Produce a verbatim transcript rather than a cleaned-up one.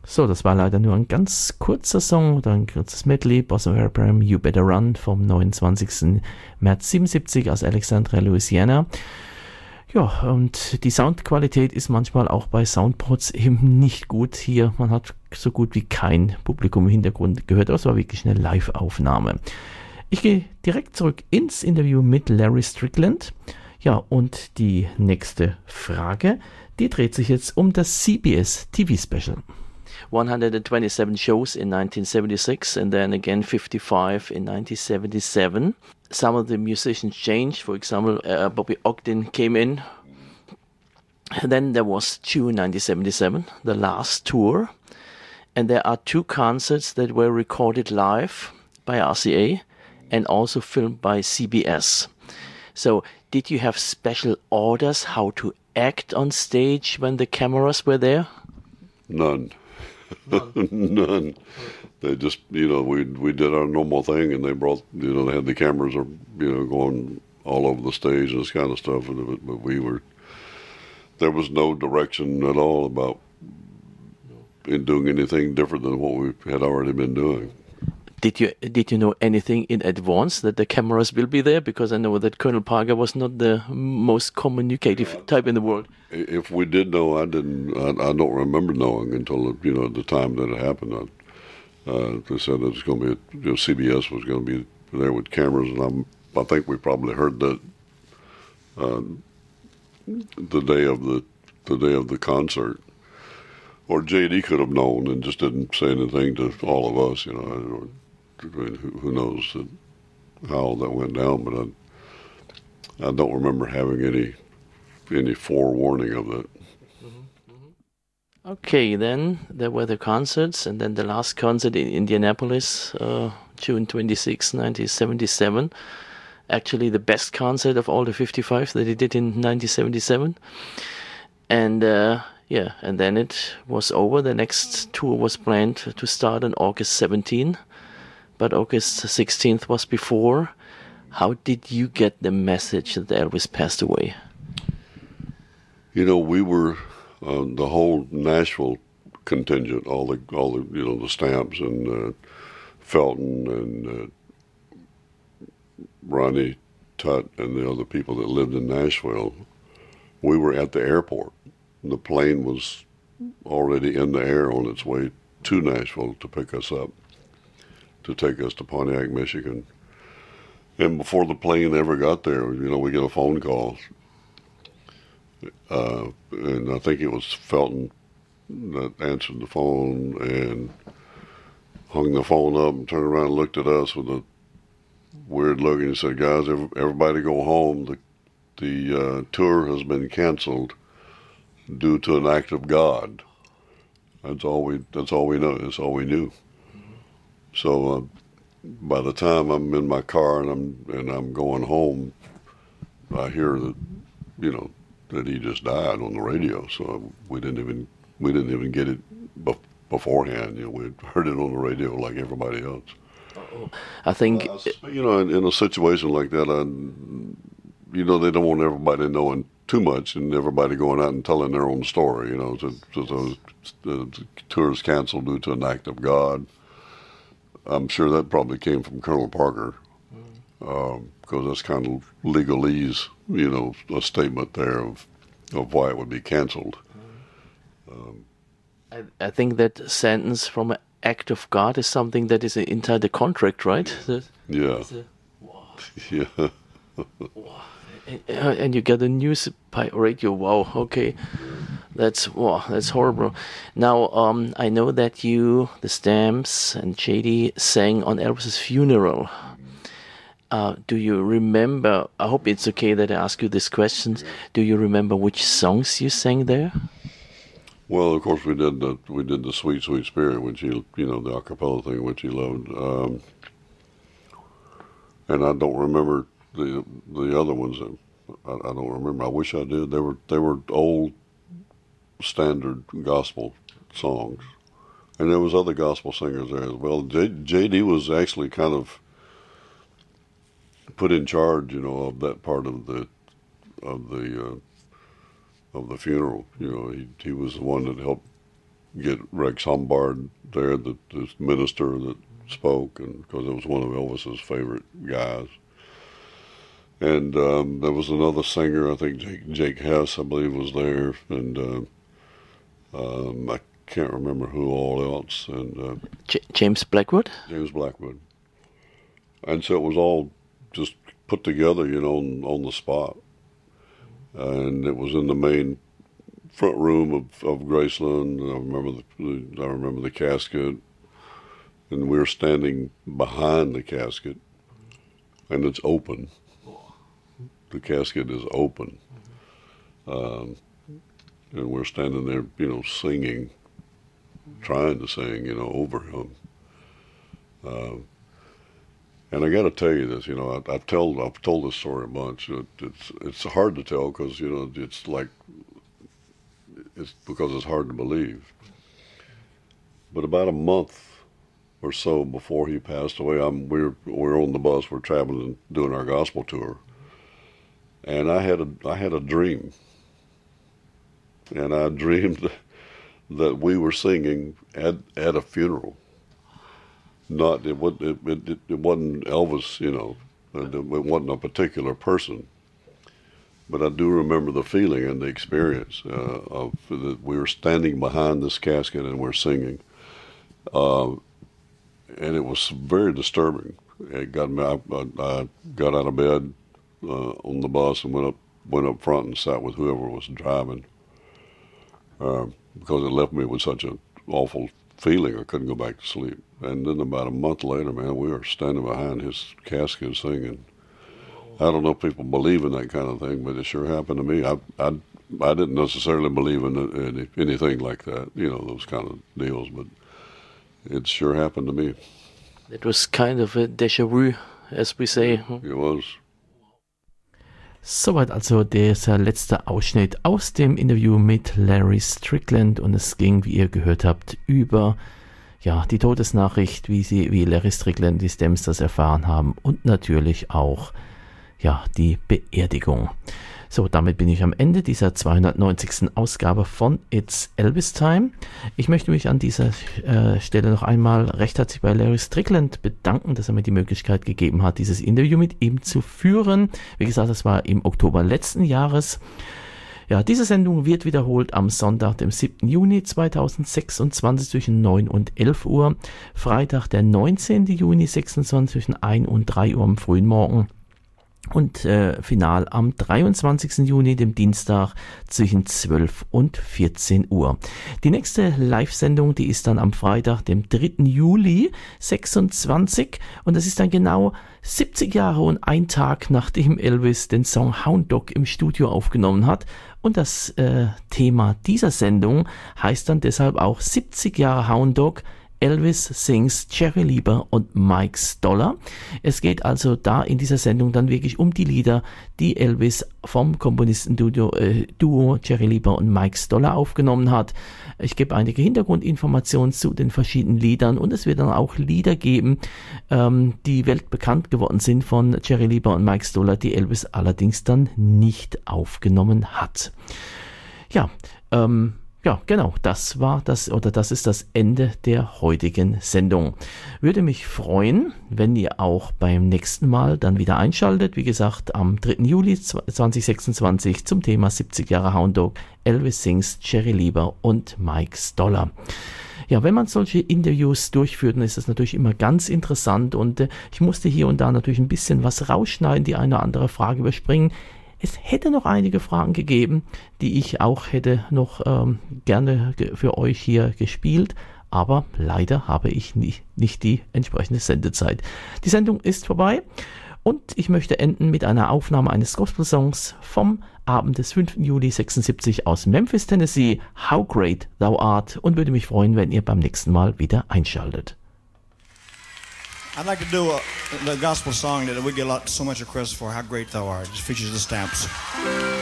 So, das war leider nur ein ganz kurzer Song oder ein kurzes Medley. Bossa Nova Abraham, You Better Run vom neunundzwanzigsten März siebenundsiebzig aus Alexandria, Louisiana. Ja, und die Soundqualität ist manchmal auch bei Soundboards eben nicht gut. Hier, man hat so gut wie kein Publikum im Hintergrund gehört, aber es war wirklich eine Live-Aufnahme. Ich gehe direkt zurück ins Interview mit Larry Strickland. Ja, und die nächste Frage, die dreht sich jetzt um das C B S T V Special. one hundred twenty-seven shows in nineteen seventy-six and then again fifty-five in nineteen seventy-seven. Some of the musicians changed. For example, uh, Bobby Ogden came in. And then there was June nineteen seventy-seven, the last tour. And there are two concerts that were recorded live by R C A and also filmed by C B S. So did you have special orders how to act on stage when the cameras were there? None. None. None. They just, you know, we we did our normal thing, and they brought, you know, they had the cameras, are, you know, going all over the stage and this kind of stuff. But we were, there was no direction at all about in doing anything different than what we had already been doing. Did you did you know anything in advance that the cameras will be there? Because I know that Colonel Parker was not the most communicative type in the world. If we did know, I didn't. I, I don't remember knowing until, you know, the time that it happened. I, uh, they said it was going to be, you know, C B S was going to be there with cameras, and I'm, I think we probably heard that uh, the day of the the day of the concert. Or J D could have known and just didn't say anything to all of us, you know. Or, who, who knows that, how that went down, but I, I don't remember having any any forewarning of that. Okay, then there were the concerts, and then the last concert in Indianapolis, uh, June twenty-sixth, nineteen seventy-seven. Actually, the best concert of all the fifty-five that he did in nineteen seventy-seven. And uh, yeah, and then it was over. The next tour was planned to start on August seventeenth, but August sixteenth was before. How did you get the message that Elvis passed away? You know, we were uh, the whole Nashville contingent, all the all the you know the Stamps and uh, Felton and uh, Ronnie Tutt and the other people that lived in Nashville. We were at the airport. The plane was already in the air on its way to Nashville to pick us up, to take us to Pontiac, Michigan. And before the plane ever got there, you know, we get a phone call. Uh, and I think it was Felton that answered the phone and hung the phone up and turned around and looked at us with a weird look and he said, "Guys, everybody go home. The, the uh, tour has been canceled due to an act of God." That's all we. That's all we know. That's all we knew. So uh, by the time I'm in my car and I'm and I'm going home, I hear that, you know, that he just died on the radio. So we didn't even we didn't even get it be- beforehand. You know, we heard it on the radio like everybody else. Uh-oh. I think uh, you know, in, in a situation like that, I, you know, they don't want everybody knowing too much and everybody going out and telling their own story. You know, so, so, so the tour's canceled due to an act of God. I'm sure that probably came from Colonel Parker, because um, that's kind of legalese, you know, a statement there of of why it would be canceled. Um, I, I think that sentence from an act of God is something that is inside the contract, right? The, yeah. the, wow. Yeah. Wow. And, and you get the news by radio. Wow. Okay. That's wow, that's horrible. Now, um, I know that you, the Stamps, and J D sang on Elvis's funeral. Uh, do you remember? I hope it's okay that I ask you these questions. Do you remember which songs you sang there? Well, of course, we did the we did the "Sweet Sweet Spirit," which he, you know, the a cappella thing, which he loved. Um, and I don't remember the the other ones. I, I don't remember. I wish I did. They were they were old, standard gospel songs, and there was other gospel singers there as well. J, J.D. was actually kind of put in charge, you know, of that part of the of the uh, of the funeral. You know, he he was the one that helped get Rex Humbard there, the, the minister that spoke, and because it was one of Elvis's favorite guys. And um, there was another singer, I think Jake, Jake Hess, I believe, was there, and uh, um, I can't remember who all else. And uh, J- James Blackwood? James Blackwood. And so it was all just put together, you know, on, on the spot. And it was in the main front room of, of Graceland. I remember the I remember the casket, and we were standing behind the casket, and it's open. The casket is open, um, and we're standing there, you know, singing, trying to sing, you know, over him. Uh, and I got to tell you this, you know, I, I tell I've told this story a bunch. It, it's it's hard to tell because you know it's like it's because it's hard to believe. But about a month or so before he passed away, I'm we're we're on the bus, we're traveling, doing our gospel tour. And I had a I had a dream, and I dreamed that we were singing at at a funeral. Not it wasn't it, it, it wasn't Elvis, you know, it, it wasn't a particular person, but I do remember the feeling and the experience uh, of that we were standing behind this casket and we're singing, uh, and it was very disturbing. It got me. I, I got out of bed. Uh, on the bus and went up went up front and sat with whoever was driving uh, because it left me with such an awful feeling I couldn't go back to sleep. And then about a month later, man, we were standing behind his casket singing. I don't know if people believe in that kind of thing, but it sure happened to me. I I, I didn't necessarily believe in any, anything like that, you know, those kind of deals, but it sure happened to me. It was kind of a déjà vu, as we say. It was. Soweit also dieser letzte Ausschnitt aus dem Interview mit Larry Strickland, und es ging, wie ihr gehört habt, über ja, die Todesnachricht, wie sie, wie Larry Strickland, die Stems erfahren haben, und natürlich auch ja, die Beerdigung. So, damit bin ich am Ende dieser zweihundertneunzigsten Ausgabe von It's Elvis Time. Ich möchte mich an dieser äh, Stelle noch einmal recht herzlich bei Larry Strickland bedanken, dass er mir die Möglichkeit gegeben hat, dieses Interview mit ihm zu führen. Wie gesagt, das war im Oktober letzten Jahres. Ja, diese Sendung wird wiederholt am Sonntag, dem siebten Juni zweitausendsechsundzwanzig zwischen neun und elf Uhr. Freitag, der neunzehnten Juni sechsundzwanzig zwischen ein und drei Uhr am frühen Morgen. Und äh, final am dreiundzwanzigsten Juni, dem Dienstag, zwischen zwölf und vierzehn Uhr. Die nächste Live-Sendung, die ist dann am Freitag, dem dritten Juli sechsundzwanzig. Und das ist dann genau siebzig Jahre und ein Tag, nachdem Elvis den Song Hound Dog im Studio aufgenommen hat. Und das äh, Thema dieser Sendung heißt dann deshalb auch siebzig Jahre Hound Dog. Elvis Sings, Jerry Lieber und Mike Stoller. Es geht also da in dieser Sendung dann wirklich um die Lieder, die Elvis vom Komponistenduo äh, Duo Jerry Lieber und Mike Stoller aufgenommen hat. Ich gebe einige Hintergrundinformationen zu den verschiedenen Liedern, und es wird dann auch Lieder geben, ähm, die weltbekannt geworden sind von Jerry Lieber und Mike Stoller, die Elvis allerdings dann nicht aufgenommen hat. Ja, ähm, Ja, genau, das war das, oder das ist das Ende der heutigen Sendung. Würde mich freuen, wenn ihr auch beim nächsten Mal dann wieder einschaltet. Wie gesagt, am dritten Juli zweitausendsechsundzwanzig zum Thema siebzig Jahre Hound Dog, Elvis Sings, Jerry Lieber und Mike Stoller. Ja, wenn man solche Interviews durchführt, dann ist das natürlich immer ganz interessant, und äh, ich musste hier und da natürlich ein bisschen was rausschneiden, die eine oder andere Frage überspringen. Es hätte noch einige Fragen gegeben, die ich auch hätte noch ähm, gerne ge- für euch hier gespielt, aber leider habe ich nie, nicht die entsprechende Sendezeit. Die Sendung ist vorbei, und ich möchte enden mit einer Aufnahme eines Gospel-Songs vom Abend des fünften Juli sechsundsiebzig aus Memphis, Tennessee, How Great Thou Art, und würde mich freuen, wenn ihr beim nächsten Mal wieder einschaltet. I'd like to do a, the gospel song that we get a lot, so much requests for, How Great Thou Art. It features the Stamps.